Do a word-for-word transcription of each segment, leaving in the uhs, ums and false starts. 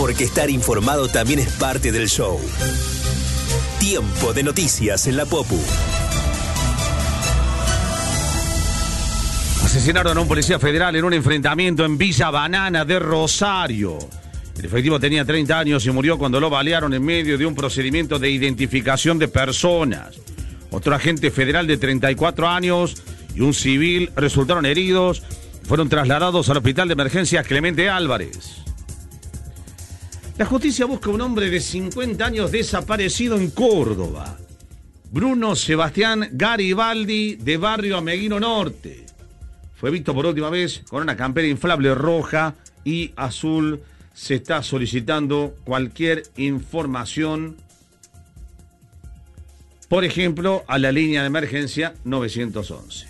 porque estar informado también es parte del show. Tiempo de noticias en la Popu. Asesinaron a un policía federal en un enfrentamiento en Villa Banana de Rosario. El efectivo tenía treinta años y murió cuando lo balearon en medio de un procedimiento de identificación de personas. Otro agente federal de treinta y cuatro años y un civil resultaron heridos y fueron trasladados al hospital de emergencias Clemente Álvarez. La justicia busca a un hombre de cincuenta años desaparecido en Córdoba. Bruno Sebastián Garibaldi, de Barrio Ameguino Norte. Fue visto por última vez con una campera inflable roja y azul. Se está solicitando cualquier información, por ejemplo, a la línea de emergencia nueve once.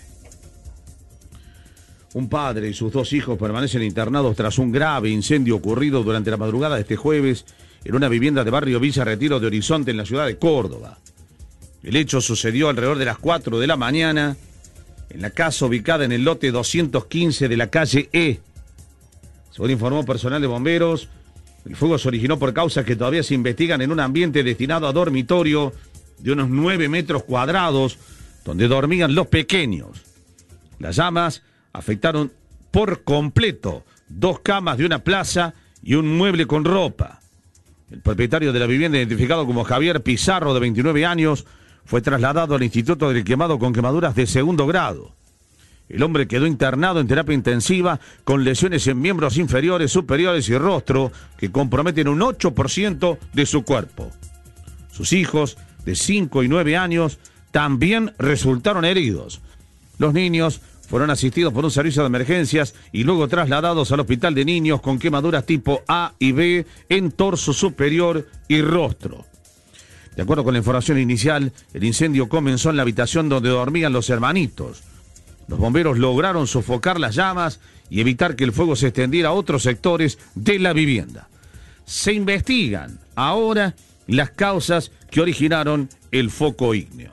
Un padre y sus dos hijos permanecen internados tras un grave incendio ocurrido durante la madrugada de este jueves en una vivienda de barrio Villa Retiro de Horizonte en la ciudad de Córdoba. El hecho sucedió alrededor de las cuatro de la mañana en la casa ubicada en el lote doscientos quince de la calle E. Según informó personal de bomberos, el fuego se originó por causas que todavía se investigan en un ambiente destinado a dormitorio de unos nueve metros cuadrados, donde dormían los pequeños. Las llamas afectaron por completo dos camas de una plaza y un mueble con ropa. El propietario de la vivienda, identificado como Javier Pizarro, de veintinueve años, fue trasladado al Instituto del Quemado con quemaduras de segundo grado. El hombre quedó internado en terapia intensiva con lesiones en miembros inferiores, superiores y rostro que comprometen un ocho por ciento de su cuerpo. Sus hijos, de cinco y nueve años, también resultaron heridos. Los niños fueron asistidos por un servicio de emergencias y luego trasladados al hospital de niños con quemaduras tipo A y B en torso superior y rostro. De acuerdo con la información inicial, el incendio comenzó en la habitación donde dormían los hermanitos. Los bomberos lograron sofocar las llamas y evitar que el fuego se extendiera a otros sectores de la vivienda. Se investigan ahora las causas que originaron el foco ígneo.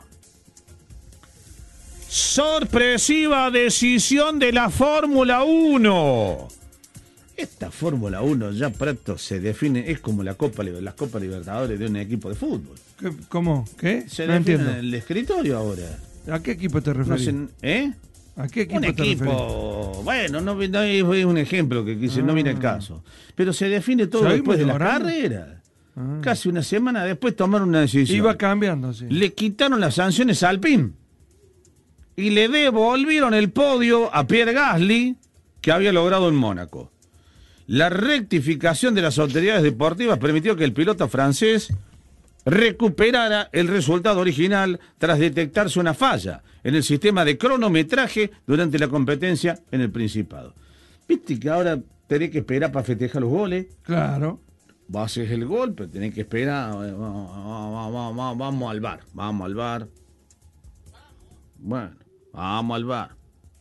Sorpresiva decisión de la Fórmula uno. Esta Fórmula uno ya pronto se define, es como la Copa, la Copa Libertadores de un equipo de fútbol. ¿Qué, ¿Cómo? ¿Qué? Se no define entiendo. en el escritorio ahora. ¿A qué equipo te referís? No sé, ¿eh? ¿A qué equipo un te equipo, referís? bueno, no, no es un ejemplo que quise, ah. no viene el caso. Pero se define todo después de la carrera. Ah. Casi una semana después tomaron una decisión. Iba cambiando, sí. Le quitaron las sanciones a Alpine y le devolvieron el podio a Pierre Gasly, que había logrado en Mónaco. La rectificación de las autoridades deportivas permitió que el piloto francés recuperara el resultado original tras detectarse una falla en el sistema de cronometraje durante la competencia en el Principado. Viste que ahora tenés que esperar para festejar los goles. Claro. Vos haces el gol, pero tenés que esperar. Vamos, vamos, vamos, vamos al bar. Vamos al bar. Bueno, vamos al bar.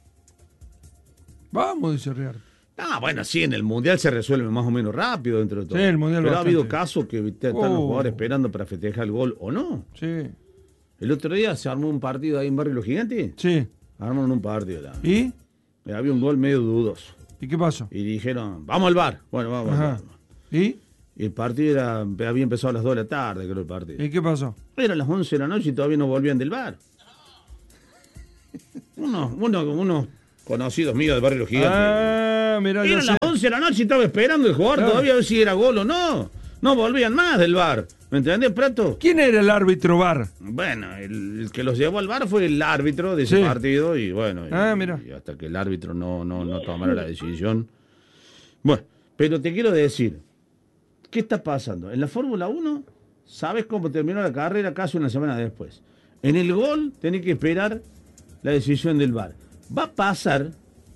Vamos, dice Real. Ah, bueno, sí, en el Mundial se resuelve más o menos rápido dentro de todo. Sí, el Mundial Pero bastante. ha habido casos que están oh. los jugadores esperando para festejar el gol o no. Sí. El otro día se armó un partido ahí en Barrio Los Gigantes. Sí. Armaron un partido también. ¿Y? Había un gol medio dudoso. ¿Y qué pasó? Y dijeron, vamos al bar. Bueno, vamos Ajá. al bar. ¿Y? Y el partido era, había empezado a las dos de la tarde, creo, el partido. ¿Y qué pasó? Era a las once de la noche y todavía no volvían del bar. Unos, unos, unos conocidos míos del Barrio Los Gigantes. Ah, mirá, Eran las once de la noche y estaba esperando el jugador claro. todavía a ver si era gol o no. No volvían más del bar. ¿Me entendés, Prato? ¿Quién era el árbitro bar? Bueno, el, el que los llevó al bar fue el árbitro de ese sí. partido y bueno, ah, y, mira. y hasta que el árbitro no, no, no tomara la decisión. Bueno, pero te quiero decir, ¿qué está pasando? En la Fórmula uno, ¿sabes cómo terminó la carrera casi una semana después? En el gol tenés que esperar la decisión del bar. Va a pasar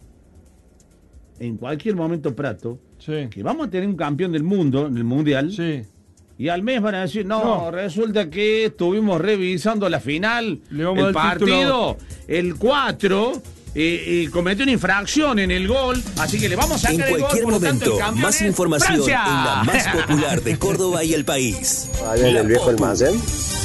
en cualquier momento, Prato, sí. que vamos a tener un campeón del mundo en el Mundial. Sí. Y al mes van a decir, no, no. resulta que estuvimos revisando la final, el partido, el cuatro, y, y cometió una infracción en el gol, así que le vamos a sacar el gol. En cualquier momento, tanto, más información Francia. en la más popular de Córdoba y el país. Allá en el viejo almacén.